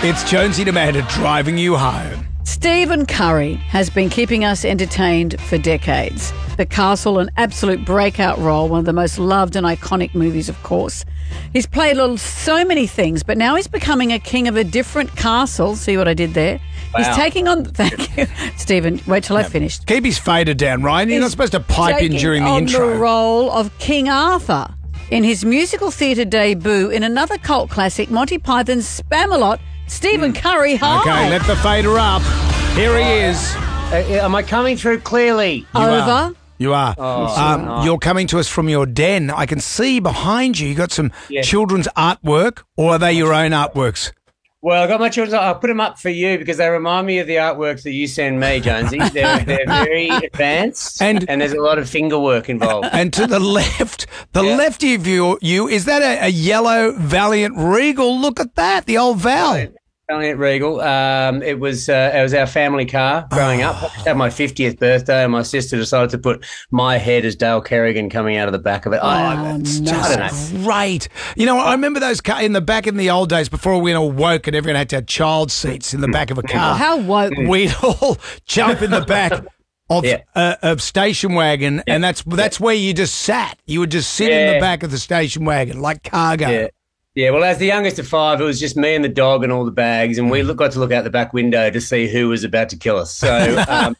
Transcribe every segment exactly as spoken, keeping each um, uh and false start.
It's Jonesy and Amanda driving you home. Stephen Curry has been keeping us entertained for decades. The Castle, an absolute breakout role, one of the most loved and iconic movies, of course. He's played so many things, but now he's becoming a king of a different castle. See what I did there? Wow. He's taking on... Thank you, Stephen. Wait till I finished. Keep his fader down, Ryan. You're He's not supposed to pipe in taking during the on intro. the role of King Arthur in his musical theatre debut in another cult classic, Monty Python's Spamalot. Stephen Curry, hi. Okay, let the fader up. Here he is. Uh, am I coming through clearly? You Over. are. You are. Oh, um, nice. You're coming to us from your den. I can see behind you. You got some Yeah. children's artwork, or are they your own artworks? Well, I got my children. I'll put them up for you because they remind me of the artworks that you send me, Jonesy. They're, they're very advanced, And- and, there's a lot of finger work involved. And to the left, the Yeah. left of you, you is that a, a yellow Valiant Regal? Look at that, the old Val. Valiant Regal. Um, it was uh, it was our family car growing up. I had my fiftieth birthday, and my sister decided to put my head as Dale Kerrigan coming out of the back of it. Oh, oh, it's no. just, I don't know. Great. You know, I remember those car in the back in the old days before we all woke and everyone had to have child seats in the back of a car. How woke. We'd all jump in the back of Yeah. uh, of station wagon, and that's that's where you just sat. You would just sit in the Yeah. back of the station wagon like cargo. Yeah. Yeah, well, as the youngest of five, it was just me and the dog and all the bags, and we look, got to look out the back window to see who was about to kill us. So um,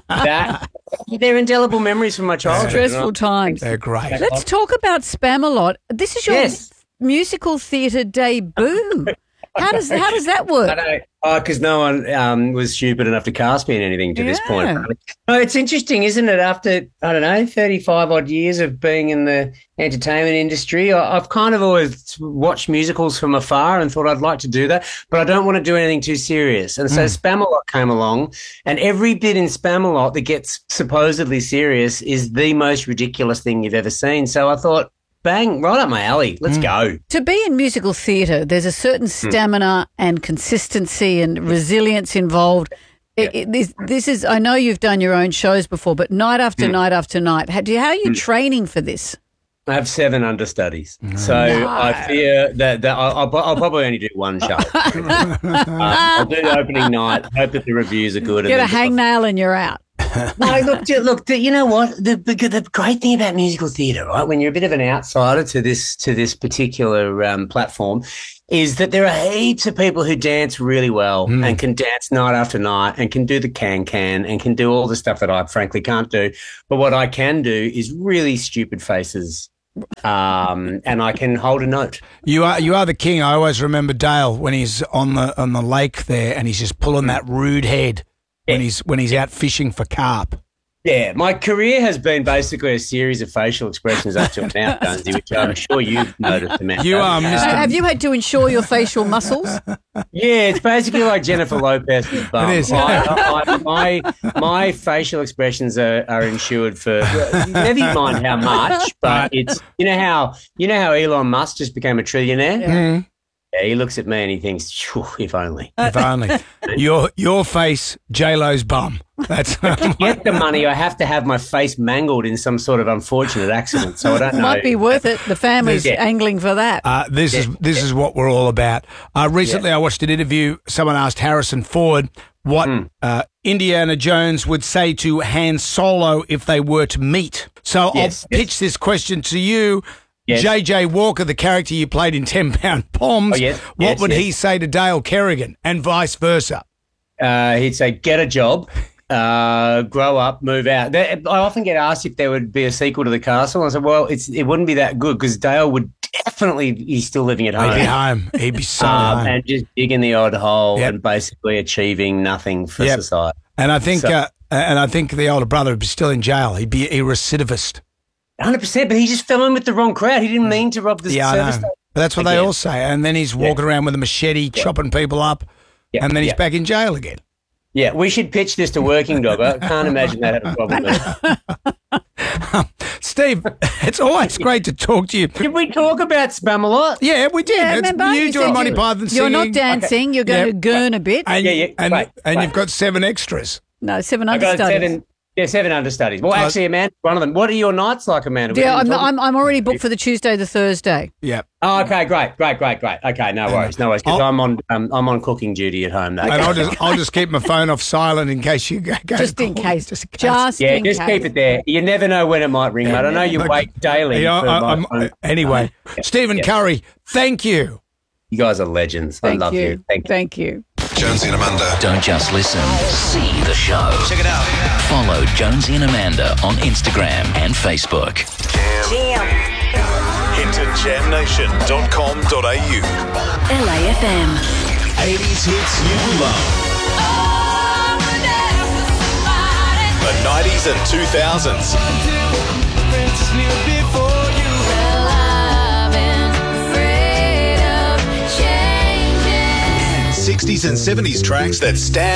that they're indelible memories from my childhood. Stressful times. They're great. Let's talk about Spamalot. This is your Yes. musical theatre debut. How does how does that I work? know, oh, because no one um, was stupid enough to cast me in anything to this Yeah. point. No, it's interesting, isn't it? After, I don't know, thirty-five odd years of being in the entertainment industry, I, I've kind of always watched musicals from afar and thought I'd like to do that, but I don't want to do anything too serious. And so Spamalot came along, and every bit in Spamalot that gets supposedly serious is the most ridiculous thing you've ever seen. So I thought, bang, right up my alley. Let's go. To be in musical theatre, there's a certain stamina and consistency and resilience involved. It, it, this, this is, I know you've done your own shows before, but night after night after night, how, do you, how are you training for this? I have seven understudies, so I fear that, that I'll, I'll, I'll probably only do one show. um, I'll do the opening night, hope that the reviews are good. Get a and then- hangnail and you're out. No, look, d- look. d- You know what? The, the the great thing about musical theatre, right? When you're a bit of an outsider to this to this particular um, platform, is that there are heaps of people who dance really well and can dance night after night and can do the can can and can do all the stuff that I frankly can't do. But what I can do is really stupid faces. Um, and I can hold a note. You are you are the king. I always remember Dale when he's on the on the lake there, and he's just pulling that rude head when Yeah. he's when he's out fishing for carp. Yeah, my career has been basically a series of facial expressions up till now, Jonesy, which I'm sure you've noticed, Amanda. You are So Mister have you had to ensure your facial muscles? Yeah, it's basically like Jennifer Lopez's bum. It is. I, I, my my facial expressions are, are insured for never mind how much, but it's you know how you know how Elon Musk just became a trillionaire. Mm, Yeah, he looks at me and he thinks, "Phew, if only." if only your your face, J Lo's bum. That's To get the money, I have to have my face mangled in some sort of unfortunate accident. So I don't know. Might be worth it. The family's Yeah. angling for that. Uh, this is this is what we're all about. Uh, recently, I watched an interview. Someone asked Harrison Ford what Hmm. uh, Indiana Jones would say to Han Solo if they were to meet. So Yes, I'll yes. pitch this question to you. Yes. J J Walker, the character you played in ten pound Poms, Oh, yes, what yes, would yes. he say to Dale Kerrigan and vice versa? Uh, he'd say, "Get a job, uh, grow up, move out." There- I often get asked if there would be a sequel to The Castle. I said, "Well, it's it wouldn't be that good because Dale would definitely he's still living at home, He'd be home. He'd be so um, home. and just digging the odd hole Yep. and basically achieving nothing for Yep. society." And I think So- uh, and I think the older brother would be still in jail. He'd be a recidivist. Hundred percent, but he just fell in with the wrong crowd. He didn't mean to rob the Yeah, I service know. station. But that's what they Again. all say. And then he's walking around with a machete, chopping people up, Yeah, and then he's yeah. back in jail again. Yeah, we should pitch this to Working Dog. I can't imagine that had a problem with it. Steve, it's always great to talk to you. Did we talk about Spam a lot? Yeah, we did. Yeah, It's remember? you You doing said Monty you- Python You're singing. not dancing. You're going Yeah. to gurn a bit. And, Yeah, yeah, and, right, and right. you've got seven extras. No, seven I got understudies. seven. Yeah, seven understudies. Well, actually, Amanda, one of them. What are your nights like, Amanda? We Yeah, didn't I'm, talk- I'm I'm already booked for the Tuesday, the Thursday. Yeah. Oh, okay, great, great, great, great. Okay, no worries, no worries. Because I'm on, um, I'm on cooking duty at home. Though. And I'll just I'll just keep my phone off silent in case you go. go Just in call. case. Just in case. Just yeah, in just case. keep it there. You never know when it might ring, mate. I know you wait daily. Yeah, for I- my I'm- phone. anyway, Yeah, Stephen yeah. Curry, thank you. You guys are legends. Thank I love you. you. Thank you. Thank you. Jonesy and Amanda. Don't just listen, see the show. Check it out. Follow Jonesy and Amanda on Instagram and Facebook. Jam. Head to jam nation dot com dot a u. L A F M. eighties hits you love. The nineties and two thousands. sixties and seventies tracks that stand